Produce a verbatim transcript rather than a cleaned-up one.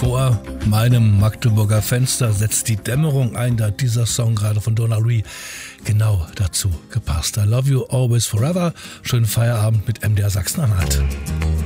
Vor meinem Magdeburger Fenster setzt die Dämmerung ein, da hat dieser Song gerade von Donna Ree genau dazu gepasst. I love you always forever. Schönen Feierabend mit M D R Sachsen-Anhalt.